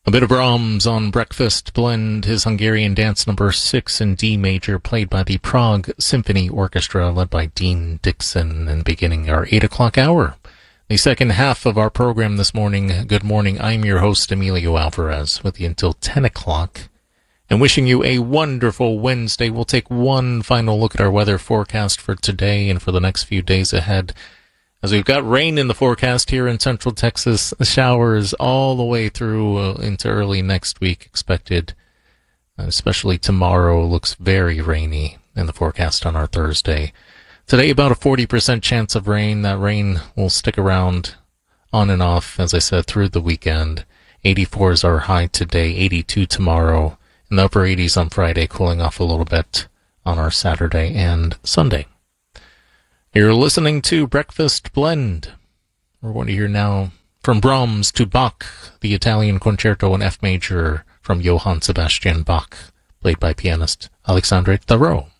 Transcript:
A bit of Brahms on Breakfast Blend, his Hungarian Dance number 6 in D major, played by the Prague Symphony Orchestra, led by Dean Dixon, and beginning our 8 o'clock hour. The second half of our program this morning, good morning, I'm your host, Emilio Alvarez, with you until 10 o'clock. And wishing you a wonderful Wednesday. We'll take one final look at our weather forecast for today and for the next few days ahead. As we've got rain in the forecast here in central Texas, showers all the way through into early next week expected. Especially tomorrow looks very rainy in the forecast on our Thursday. Today, about a 40% chance of rain. That rain will stick around on and off, as I said, through the weekend. 84 is our high today, 82 tomorrow. In the upper 80s on Friday, cooling off a little bit on our Saturday and Sunday. You're listening to Breakfast Blend. We're going to hear now from Brahms to Bach, the Italian Concerto in F major from Johann Sebastian Bach, played by pianist Alexandre Thurot.